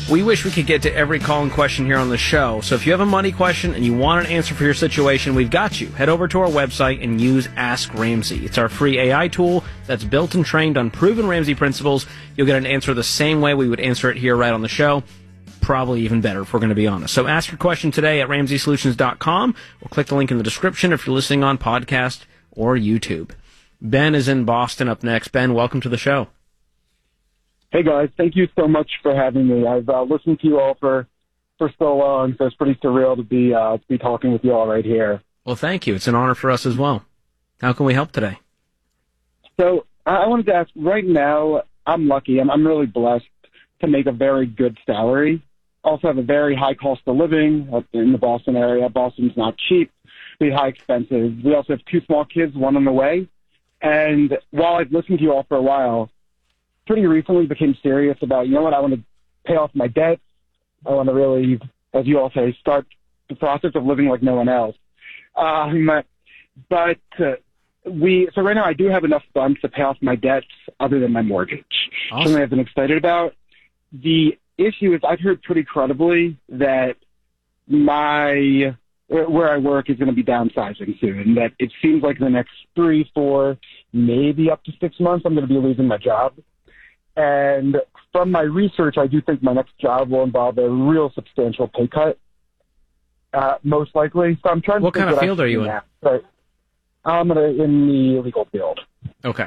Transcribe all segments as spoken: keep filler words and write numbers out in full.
We wish we could get to every call and question here on the show. So if you have a money question and you want an answer for your situation, we've got you. Head over to our website and use Ask Ramsey. It's our free A I tool that's built and trained on proven Ramsey principles. You'll get an answer the same way we would answer it here right on the show. Probably even better if we're going to be honest. So ask your question today at ramsey solutions dot com or click the link in the description if you're listening on podcast or YouTube. Ben is in Boston up next. Ben, welcome to the show. Hey, guys. Thank you so much for having me. I've uh, listened to you all for, for so long, so it's pretty surreal to be uh, to be talking with you all right here. Well, thank you. It's an honor for us as well. How can we help today? So I wanted to ask, right now, I'm lucky. I'm, I'm really blessed to make a very good salary. Also have a very high cost of living up in the Boston area. Boston's not cheap. We have high expenses. We also have two small kids, one on the way. And while I've listened to you all for a while, pretty recently became serious about, you know what, I want to pay off my debts. I want to really, as you all say, start the process of living like no one else. Um, but uh, we, so right now I do have enough funds to pay off my debts other than my mortgage. Awesome. Something I've been excited about. The issue is I've heard pretty credibly that my, where I work is going to be downsizing soon, that it seems like in the next three, four, maybe up to six months, I'm going to be losing my job. And from my research, I do think my next job will involve a real substantial pay cut, uh, most likely. So I'm trying to What think kind of what field are you in? That, but I'm gonna, in the legal field. Okay.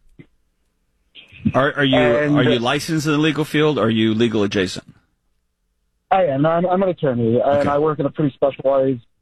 Are, are you And- are you licensed in the legal field, or are you legal adjacent? I am. I'm, I'm an attorney, and Okay. I work in a pretty specialized